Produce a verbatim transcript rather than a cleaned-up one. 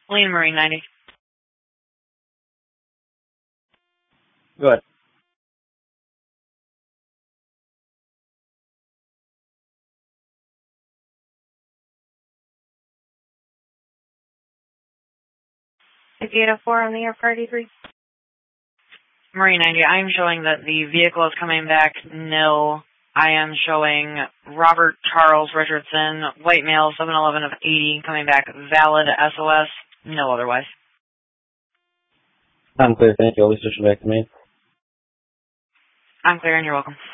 Lean Marine ninety. Go ahead. eight oh four on the air for eighty-three. Marine ninety, I'm showing that the vehicle is coming back nil. I am showing Robert Charles Richardson, white male, seven eleven of eighty, coming back valid S O S, no otherwise. I'm clear, thank you. Always switching back to me. I'm clear and you're welcome.